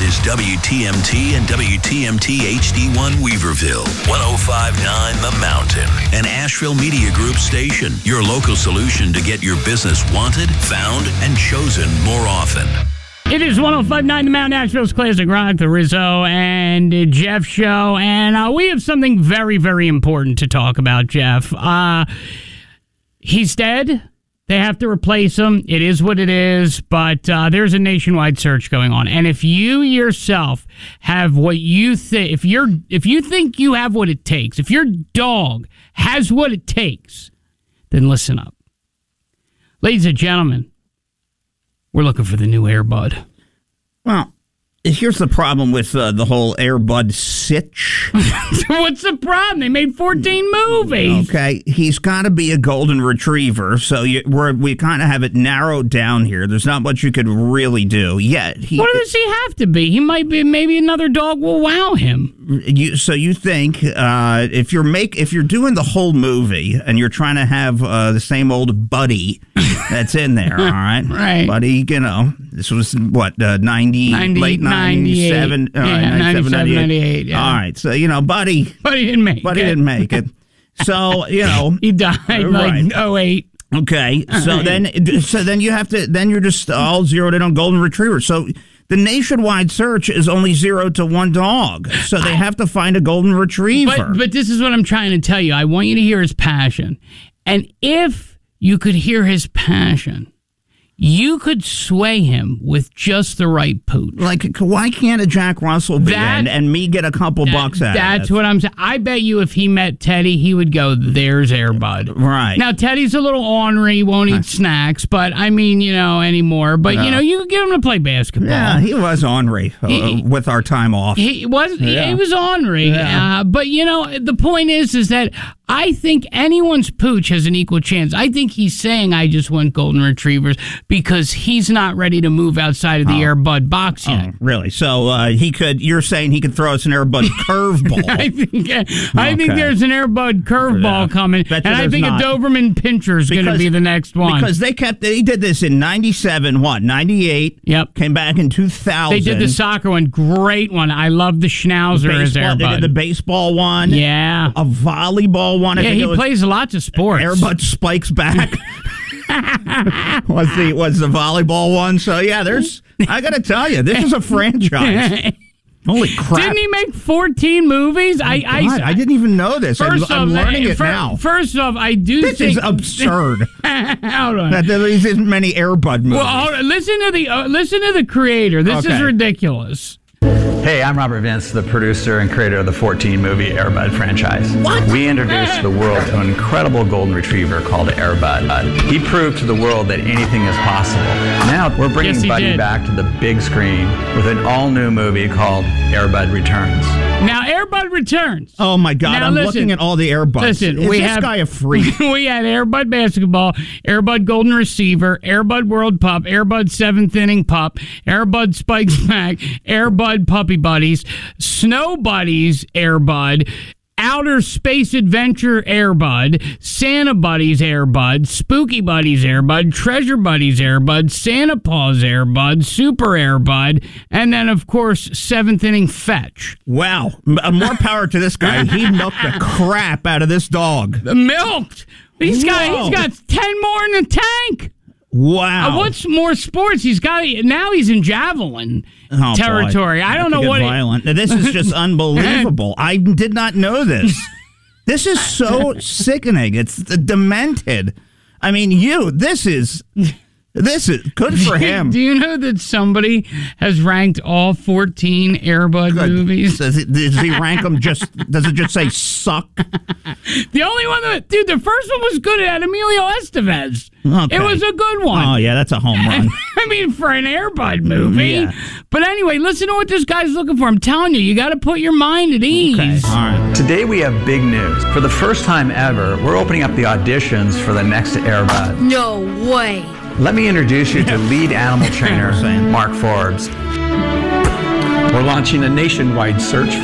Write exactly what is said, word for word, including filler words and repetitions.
is W T M T and W T M T H D one Weaverville, one oh five point nine The Mountain, an Asheville Media Group station, your local solution to get your business wanted, found, and chosen more often. It is one oh five point nine The Mountain, Asheville's Classic Rock, the Rizzo and Jeff show, and uh, we have something very, very important to talk about, Jeff. Uh, he's dead. They have to replace him. It is what it is, but uh, there's a nationwide search going on. And if you yourself have what you think, if you're, if you think you have what it takes, if your dog has what it takes, then listen up. Ladies and gentlemen, we're looking for the new Air Bud. Well, here's the problem with uh, the whole Air Bud sitch. What's the problem? They made fourteen movies. Okay, he's got to be a golden retriever, so you, we're, we kind of have it narrowed down here. There's not much you could really do yet. He, what does he have to be? He might be. Maybe another dog will wow him. You, so you think uh, if you're make if you're doing the whole movie and you're trying to have uh, the same old Buddy that's in there, all right, right? Buddy, you know, this was what uh, ninety, ninety, late ninety-seven, yeah, all right, ninety-seven, ninety-eight, yeah. All right, so you know, Buddy, Buddy didn't make Buddy it. didn't make it. So you know, he died right. like oh eight. Okay, so right. then so then you have to then you're just all zeroed in on golden retriever. So the nationwide search is only zero to one dog. So they have to find a golden retriever. But, but this is what I'm trying to tell you. I want you to hear his passion. And if you could hear his passion, you could sway him with just the right pooch. Like, why can't a Jack Russell be That- in and me get a couple That- bucks out That's of it? what I'm saying. I bet you if he met Teddy, he would go, there's Air Bud. Right. Now, Teddy's a little ornery, won't eat snacks, but I mean, you know, anymore. But, you know, you could get him to play basketball. Yeah, he was ornery uh, He- with our time off. He was Yeah. he was ornery, Yeah. uh, but you know the point is is that I think anyone's pooch has an equal chance. I think he's saying I just want golden retrievers because he's not ready to move outside of the Oh. Air Bud box yet. Oh, really? So uh, he could? You're saying he could throw us an Air Bud curveball? I think I think Okay. there's an Air Bud curveball Yeah. coming, Bet you and I there's think not. a Doberman Pinscher is going to Because- be the next one. Because they kept, they did this in ninety-seven, what, ninety-eight? Yep. Came back in two thousand. They did the soccer one, great one. I love the Schnauzer as Air Baseball, they Bud. did the baseball one. Yeah, A volleyball one. I yeah. think He it was plays lots of sports. Air Bud Spikes Back. was the was the volleyball one. So, yeah, there's, I got to tell you, this is a franchise. Holy crap. Didn't he make fourteen movies? I, God, I, I didn't even know this. I'm, First I'm off, learning it fir- now. First off, I do This think is absurd. Hold on. that there isn't many Air Bud movies. Well, hold on. Listen to the uh, listen to the creator. This Okay. is ridiculous. Hey, I'm Robert Vince, the producer and creator of the fourteen movie Air Bud franchise. What? We introduced the world to an incredible golden retriever called Air Bud. Uh, he proved to the world that anything is possible. Now we're bringing Yes, he Buddy did. back to the big screen with an all-new movie called Air Bud Returns. Now, Air Bud returns. Oh, my God. Now, I'm listen. looking at all the Air Buds. Listen, is we this have guy a freak? we had Air Bud basketball, Air Bud golden receiver, Air Bud world pup, Air Bud seventh inning pup, Air Bud spikes back, Air Bud puppy buddies, Snow Buddies Air Bud, Outer Space Adventure Air Bud, Santa Buddies Air Bud, Spooky Buddies Air Bud, Treasure Buddies Air Bud, Santa Paws Air Bud, Super Air Bud, and then, of course, seventh inning fetch. Wow. M- uh, more power to this guy. He milked the crap out of this dog. Milked! He's got, Whoa. he's got ten more in the tank! Wow. Uh, what's more sports? He's got now. He's in javelin Oh, territory. boy. I don't Have to know get what. It, violent. Now, this is just unbelievable. I did not know this. This is so sickening. It's demented. I mean, you. This is. This is good for him. Do you know that somebody has ranked all fourteen Air Bud Good. movies? Does, it, does he rank them just? Does it just say suck? The only one that, dude, the first one was good at Emilio Estevez. Okay. It was a good one. Oh yeah, that's a home run. I mean, for an Air Bud movie. Yeah. But anyway, listen to what this guy's looking for. I'm telling you, you got to put your mind at ease. Okay. All right. Today we have big news. For the first time ever, we're opening up the auditions for the next Air Bud. No way. Let me introduce you to lead animal trainer Mark Forbes. We're launching a nationwide search